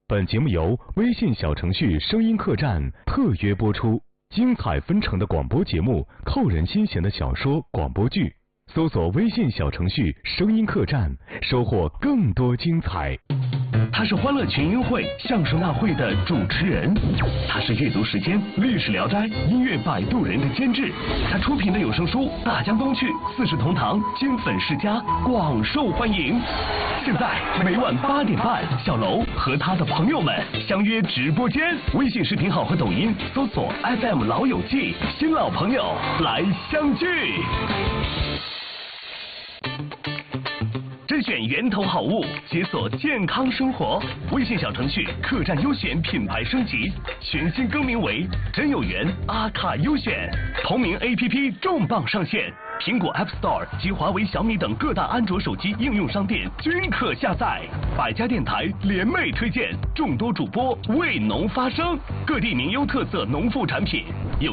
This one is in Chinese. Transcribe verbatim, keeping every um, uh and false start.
本节目由微信小程序声音客栈特约播出，精彩纷呈的广播节目，扣人心弦的小说、广播剧。搜索微信小程序声音客栈，收获更多精彩。 他是欢乐群英会相声大会的主持人，他是阅读时间历史聊斋音乐摆渡人的监制，他出品的有声书《大江东去》《四世同堂》经粉世家广受欢迎。现在每晚八点半，小楼和他的朋友们相约直播间，微信视频号和抖音搜索 F M 老友记，新老朋友来相聚。甄选源头好物，解锁健康生活。微信小程序客栈优选品牌升级，全新更名为真有缘阿卡优选。同名 A P P 重磅上线，苹果 App Store 及华为、小米等各大安卓手机应用商店均可下载。百家电台联袂推荐，众多主播为农发声，各地名优特色农副产品有